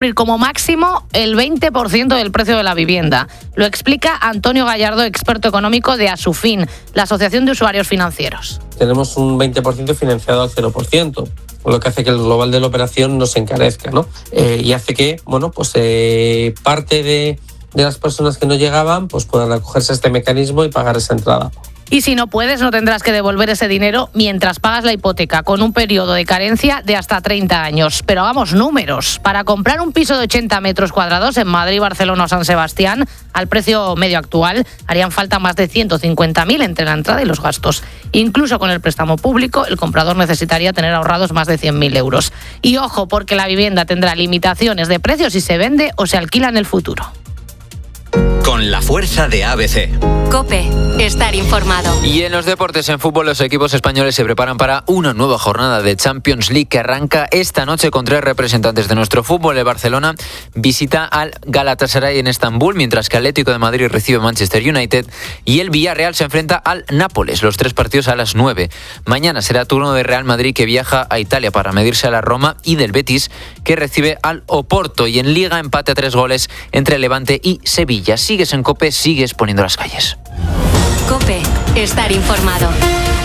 como máximo el 20% del precio de la vivienda. Lo explica Antonio Gallardo, experto económico de Asufin, la Asociación de Usuarios Financieros. Tenemos un 20% financiado al 0%, lo que hace que el global de la operación no se encarezca, ¿no? Y hace que, parte de las personas que no llegaban pues puedan acogerse a este mecanismo y pagar esa entrada. Y si no puedes, no tendrás que devolver ese dinero mientras pagas la hipoteca, con un periodo de carencia de hasta 30 años. Pero hagamos números. Para comprar un piso de 80 metros cuadrados en Madrid, Barcelona o San Sebastián, al precio medio actual, harían falta más de 150.000 entre la entrada y los gastos. Incluso con el préstamo público, el comprador necesitaría tener ahorrados más de 100.000 euros. Y ojo, porque la vivienda tendrá limitaciones de precios si se vende o se alquila en el futuro. Con la fuerza de ABC. COPE. Estar informado. Y en los deportes, en fútbol, los equipos españoles se preparan para una nueva jornada de Champions League que arranca esta noche con 3 representantes de nuestro fútbol. El Barcelona visita al Galatasaray en Estambul, mientras que Atlético de Madrid recibe Manchester United y el Villarreal se enfrenta al Nápoles. Los 3 partidos a las 9. Mañana será turno de Real Madrid, que viaja a Italia para medirse a la Roma, y del Betis, que recibe al Oporto. Y en Liga, empate a 3 goles entre Levante y Sevilla. Sigues en COPE, sigues poniendo las calles. COPE. Estar informado.